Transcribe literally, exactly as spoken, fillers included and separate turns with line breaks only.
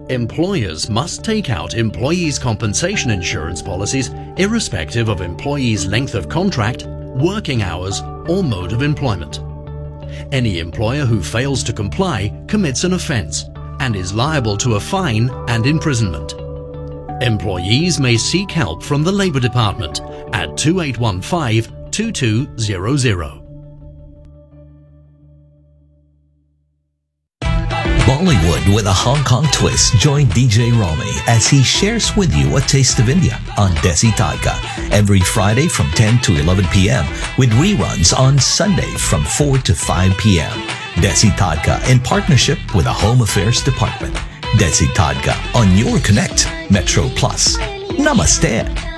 Employers must take out employees' compensation insurance policies irrespective of employees' length of contract, working hours, or mode of employment. Any employer who fails to comply commits an offence and is liable to a fine and imprisonment. Employees may seek help from the Labour Department at two eight one five, two two zero zero.
Bollywood with a Hong Kong twist. Join D J Romy as he shares with you a taste of India on Desi Tadka every Friday from ten to eleven p.m. with reruns on Sunday from four to five p.m. Desi Tadka in partnership with the Home Affairs Department. Desi Tadka on your Connect Metro Plus. Namaste.